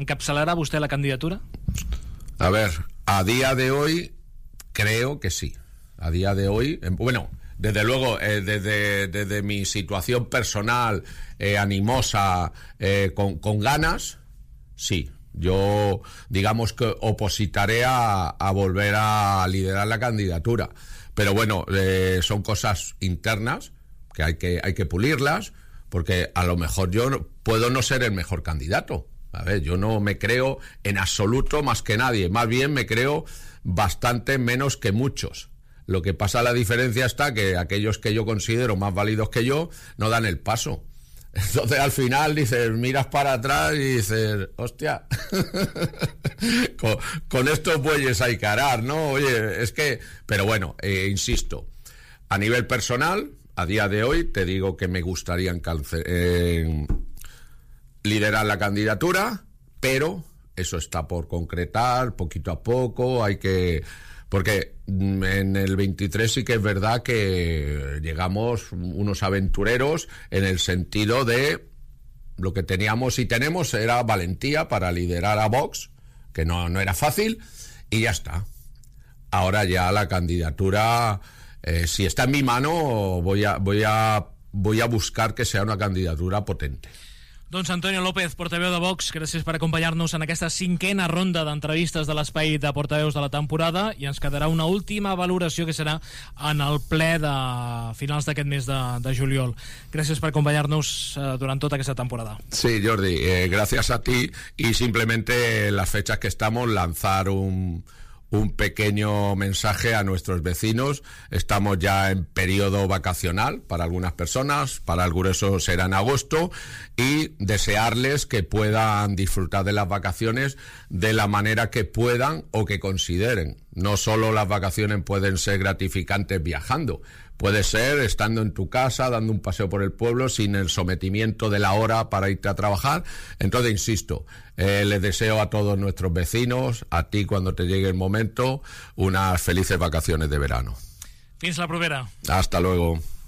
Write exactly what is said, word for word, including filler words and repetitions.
¿Encapçalarà vostè la candidatura? A ver, a día de hoy creo que sí. A día de hoy, bueno, desde luego, eh, desde, desde mi situación personal, eh, animosa, eh, con, con ganas, sí. Yo, digamos que opositaré a, a volver a liderar la candidatura. Pero bueno, eh, son cosas internas que hay que hay que pulirlas, porque a lo mejor yo puedo no ser el mejor candidato. A ver, yo no me creo en absoluto más que nadie, más bien me creo bastante menos que muchos. Lo que pasa, la diferencia está que aquellos que yo considero más válidos que yo no dan el paso. Entonces al final dices, miras para atrás y dices, hostia, con, con estos bueyes hay que arar, ¿no? Oye, es que, pero bueno, eh, insisto, a nivel personal, a día de hoy te digo que me gustaría encalce, eh, liderar la candidatura, pero eso está por concretar poquito a poco, hay que... Porque en el veintitrés sí que es verdad que llegamos unos aventureros en el sentido de lo que teníamos y tenemos era valentía para liderar a Vox, que no, no era fácil, y ya está. Ahora ya la candidatura, eh, si está en mi mano, voy a, voy a, voy a buscar que sea una candidatura potente. Doncs Antonio López, portaveu de Vox, gràcies per acompanyar-nos en aquesta cinquena ronda d'entrevistes de l'espai de portaveus de la temporada, i ens quedarà una última valoració que serà en el ple de finals d'aquest mes de, de juliol. Gràcies per acompanyar-nos eh, durant tota aquesta temporada. Sí, Jordi, eh, gracias a ti, y simplemente en las fechas que estamos lanzar un... un pequeño mensaje a nuestros vecinos. Estamos ya en periodo vacacional para algunas personas, para el grueso será en agosto, y desearles que puedan disfrutar de las vacaciones de la manera que puedan o que consideren. No solo las vacaciones pueden ser gratificantes viajando, puede ser estando en tu casa, dando un paseo por el pueblo, sin el sometimiento de la hora para irte a trabajar. Entonces, insisto, eh, les deseo a todos nuestros vecinos, a ti cuando te llegue el momento, unas felices vacaciones de verano. Fins la propera. Hasta luego.